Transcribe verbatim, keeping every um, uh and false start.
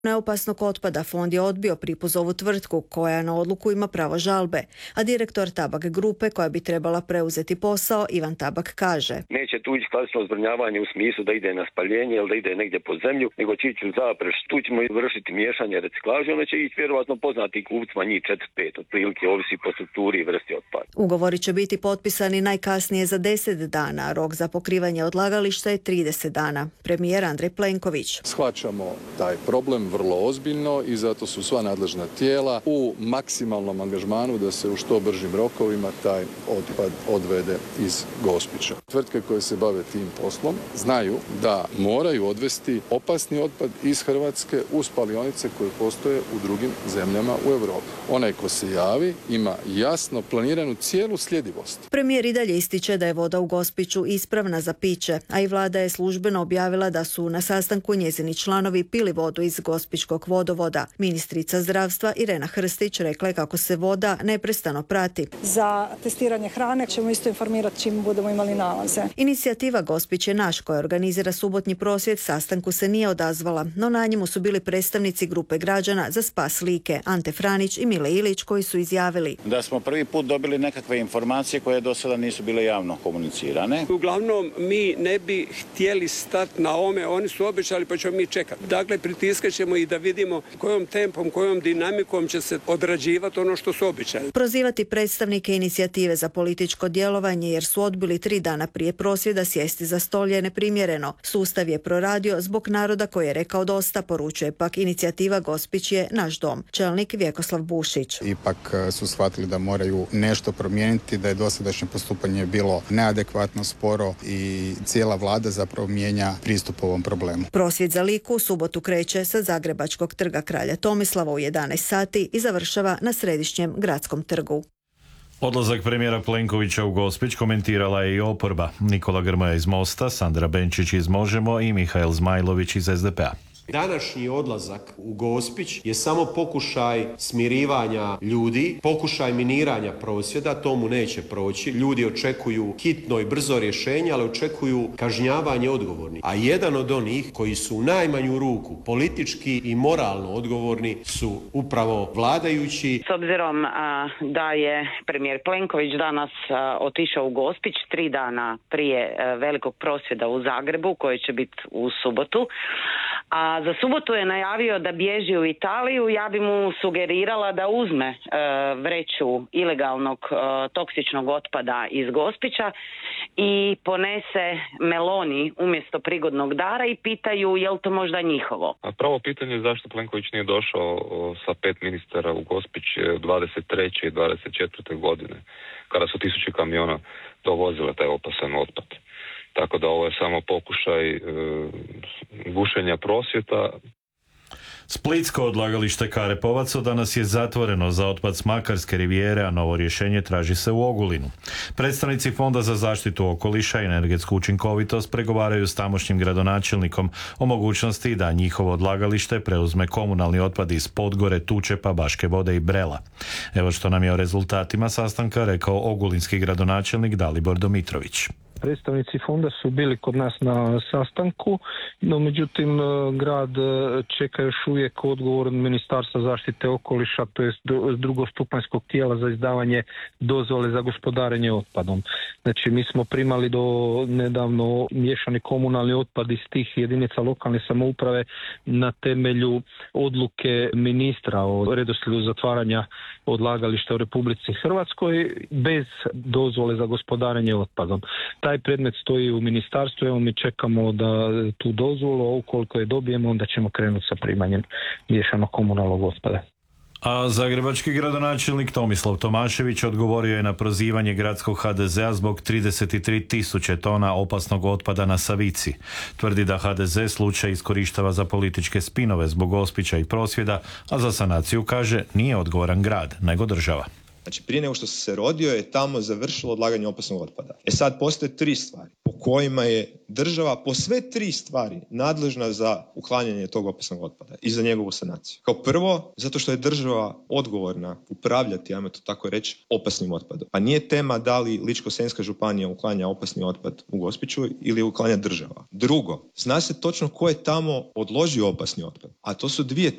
Neopasnog otpada fond je odbio pripozovu tvrtku koja na odluku ima pravo žalbe, a direktor Tabak grupe koja bi trebala preuzeti posao, Ivan Tabak, kaže: Neće tu ići klasično zbrinjavanje u smislu da ide na spaljenje ili da ide negdje pod zemlju, nego će ići u zapreš. Tu ćemo vršiti miješanje reciklaže, ono će ići vjerovatno poznati kupcima, njih četiri pet, otprilike ovisi po strukturi i vrsti otpada. Ugovori će biti potpisani najkasnije za deset dana, a rok za pokrivanje odlagališta je trideset dana. Premijer Andrej Plenković: Shvaćamo taj problem vrlo ozbiljno i zato su sva nadležna tijela u maksimalnom angažmanu da se u što bržim rokovima taj otpad odvede iz Gospića. Tvrtke koje se bave tim poslom znaju da moraju odvesti opasni otpad iz Hrvatske u spalionice koje postoje u drugim zemljama u Europi. Onaj ko se javi ima jasno planiranu cijelu sljedivost. Premijer i dalje ističe da je voda u Gospiću ispravna za piće, a i vlada je službeno objavila da su na sastanku njezini članovi pili vodu iz gospićkog vodovoda. Ministrica zdravstva Irena Hrstić rekla je kako se voda neprestano prati. Za testiranje hrane ćemo isto informirati čim budemo imali nalaze. Inicijativa Gospić je naš, koja organizira subotnji prosvjed, sastanku se nije odazvala, no na njemu su bili predstavnici grupe građana za spas Like, Ante Franić i Mile Ilić, koji su izjavili da smo prvi put dobili nekakve informacije koje do sada nisu bile javno komunicirane. Uglavnom mi ne bi htjeli stati na ome, oni su obećali pa ćemo mi čekati. Dakle, pritiskat ćemo i da vidimo kojom tempom, kojom dinamikom će se odrađivati ono što su obećali. Prozivati predstavnike inicijative za političko djelovanje jer su odbili tri dana prije prosvjeda sjesti za stol je neprimjereno. Sustav je proradio zbog naroda koji je rekao dosta, poručuje pak inicijativa Gospić je naš dom. Čelnik Vjekoslav Bušić: Ipak su shvatili da moraju nešto promijeniti, da je dosadašnje postupanje bilo neadekvatno, sporo i cijela vlada zapravo mijenja pristup ovom problemu. Prosvjed za Liku u subotu kreće sa Zagrebačkog trga Kralja Tomislava u jedanaest sati i završava na središnjem gradskom trgu. Odlazak premijera Plenkovića u Gospić komentirala je i oporba. Nikola Grmoja iz Mosta, Sandra Benčić iz Možemo i Mihael Zmajlović iz es de pe a. Današnji odlazak u Gospić je samo pokušaj smirivanja ljudi, pokušaj miniranja prosvjeda, to mu neće proći. Ljudi očekuju hitno i brzo rješenje, ali očekuju kažnjavanje odgovornih. A jedan od onih koji su u najmanju ruku politički i moralno odgovorni su upravo vladajući. S obzirom a, da je premijer Plenković danas a, otišao u Gospić tri dana prije a, velikog prosvjeda u Zagrebu, koji će biti u subotu, a za subotu je najavio da bježi u Italiju, ja bi mu sugerirala da uzme e, vreću ilegalnog e, toksičnog otpada iz Gospića i ponese Meloni umjesto prigodnog dara i pitaju je li to možda njihovo. A pravo pitanje je zašto Plenković nije došao sa pet ministara u Gospić dvadeset treće i dvadeset četvrte godine, kada su tisuće kamiona dovozile taj opasan otpad. Tako da ovo je samo pokušaj e, gušenja prosvjeta. Splitsko odlagalište Karepovac danas je zatvoreno za otpad s Makarske rivijere, a novo rješenje traži se u Ogulinu. Predstavnici Fonda za zaštitu okoliša i energetsku učinkovitost pregovaraju s tamošnjim gradonačelnikom o mogućnosti da njihovo odlagalište preuzme komunalni otpad iz Podgore, Tučepa, Baške Vode i Brela. Evo što nam je o rezultatima sastanka rekao ogulinski gradonačelnik Dalibor Domitrović. Predstavnici fonda su bili kod nas na sastanku, no međutim grad čeka još uvijek odgovor Ministarstva zaštite okoliša, to jest drugostupanjskog tijela za izdavanje dozvole za gospodarenje otpadom. Znači mi smo primali do nedavno miješani komunalni otpad iz tih jedinica lokalne samouprave na temelju odluke ministra o redoslijedu zatvaranja odlagališta u Republici Hrvatskoj bez dozvole za gospodarenje otpadom. Taj predmet stoji u ministarstvu, evo mi čekamo da tu dozvolu, a ukoliko je dobijemo, onda ćemo krenuti sa primanjem miješanog komunalnog otpada. A zagrebački gradonačelnik Tomislav Tomašević odgovorio je na prozivanje gradskog ha de zea zbog trideset tri tisuće tona opasnog otpada na Savici. Tvrdi da ha de ze slučaj iskorištava za političke spinove zbog Gospića i prosvjeda, a za sanaciju, kaže, nije odgovoran grad, nego država. Znači prije nego što se se rodio je tamo završilo odlaganje opasnog otpada. E sad postoje tri stvari po kojima je država po sve tri stvari nadležna za uklanjanje tog opasnog otpada i za njegovu sanaciju. Kao prvo, zato što je država odgovorna upravljati, ajmo to tako reći, opasnim otpadom. Pa nije tema da li Ličko-senjska županija uklanja opasni otpad u Gospiću ili uklanja država. Drugo, zna se točno ko je tamo odložio opasni otpad, a to su dvije